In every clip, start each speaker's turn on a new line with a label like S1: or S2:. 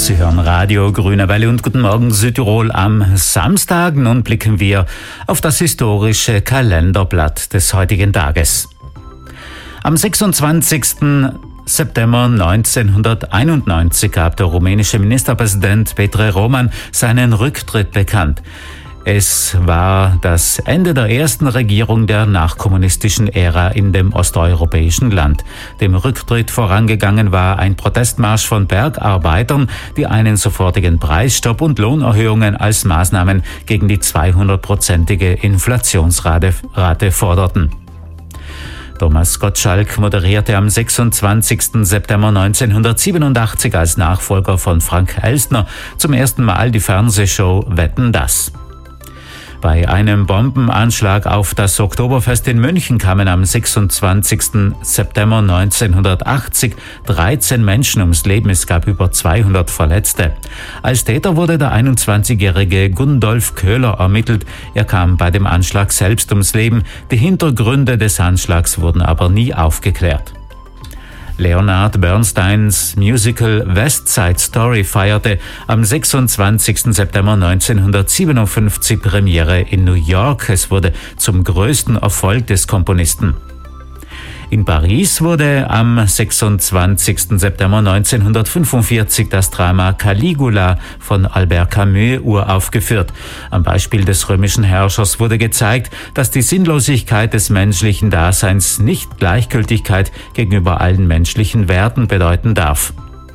S1: Sie hören Radio Grüne Welle und guten Morgen Südtirol am Samstag. Nun blicken wir auf das historische Kalenderblatt des heutigen Tages. Am 26. September 1991 gab der rumänische Ministerpräsident Petre Roman seinen Rücktritt bekannt. Es war das Ende der ersten Regierung der nachkommunistischen Ära in dem osteuropäischen Land. Dem Rücktritt vorangegangen war ein Protestmarsch von Bergarbeitern, die einen sofortigen Preisstopp und Lohnerhöhungen als Maßnahmen gegen die 200-prozentige Inflationsrate forderten. Thomas Gottschalk moderierte am 26. September 1987 als Nachfolger von Frank Elstner zum ersten Mal die Fernsehshow Wetten, dass? Bei einem Bombenanschlag auf das Oktoberfest in München kamen am 26. September 1980 13 Menschen ums Leben. Es gab über 200 Verletzte. Als Täter wurde der 21-jährige Gundolf Köhler ermittelt. Er kam bei dem Anschlag selbst ums Leben. Die Hintergründe des Anschlags wurden aber nie aufgeklärt. Leonard Bernsteins Musical West Side Story feierte am 26. September 1957 Premiere in New York. Es wurde zum größten Erfolg des Komponisten. In Paris wurde am 26. September 1945 das Drama Caligula von Albert Camus uraufgeführt. Am Beispiel des römischen Herrschers wurde gezeigt, dass die Sinnlosigkeit des menschlichen Daseins nicht Gleichgültigkeit gegenüber allen menschlichen Werten bedeuten darf.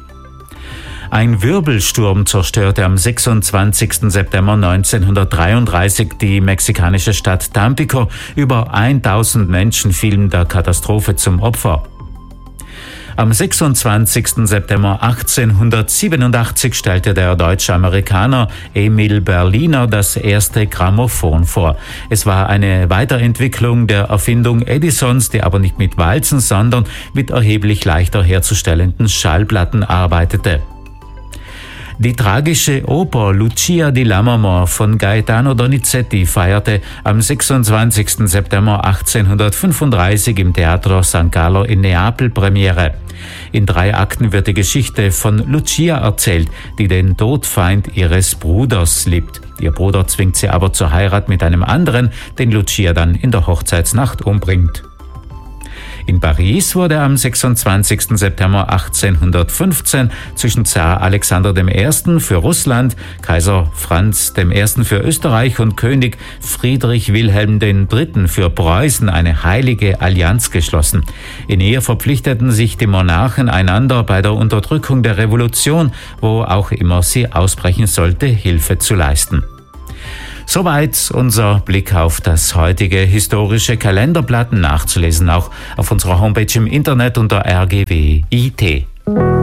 S1: Ein Wirbelsturm zerstörte am 26. September 1933 die mexikanische Stadt Tampico. Über 1000 Menschen fielen der Katastrophe zum Opfer. Am 26. September 1887 stellte der deutsche Amerikaner Emil Berliner das erste Grammophon vor. Es war eine Weiterentwicklung der Erfindung Edisons, die aber nicht mit Walzen, sondern mit erheblich leichter herzustellenden Schallplatten arbeitete. Die tragische Oper Lucia di Lammermoor von Gaetano Donizetti feierte am 26. September 1835 im Teatro San Carlo in Neapel Premiere. In 3 Akten wird die Geschichte von Lucia erzählt, die den Todfeind ihres Bruders liebt. Ihr Bruder zwingt sie aber zur Heirat mit einem anderen, den Lucia dann in der Hochzeitsnacht umbringt. In Paris wurde am 26. September 1815 zwischen Zar Alexander I. für Russland, Kaiser Franz I. für Österreich und König Friedrich Wilhelm III. Für Preußen eine heilige Allianz geschlossen. In ihr verpflichteten sich die Monarchen einander bei der Unterdrückung der Revolution, wo auch immer sie ausbrechen sollte, Hilfe zu leisten. Soweit unser Blick auf das heutige historische Kalenderblatt, nachzulesen auch auf unserer Homepage im Internet unter rgw.it.